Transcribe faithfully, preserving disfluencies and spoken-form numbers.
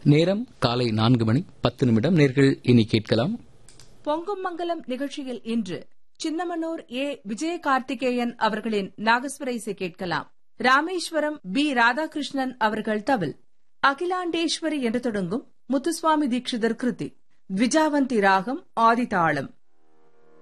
நேரம் காலை நான்கு மணி பத்து நிமிடம். நேர்கள் இனி கேட்கலாம் பொங்கும் மங்கலம் நிகழ்ச்சியில் இன்று சின்னமனூர் ஏ விஜய கார்த்திகேயன் அவர்களின் நாகஸ்வர இசை கேட்கலாம். ராமேஸ்வரம் பி ராதாகிருஷ்ணன் அவர்கள் தவில். அகிலாண்டேஸ்வரி என்று தொடங்கும் முத்துசுவாமி தீட்சிதர் கிருதி. த்விஜாவந்தி ராகம் ஆதிதாளம்.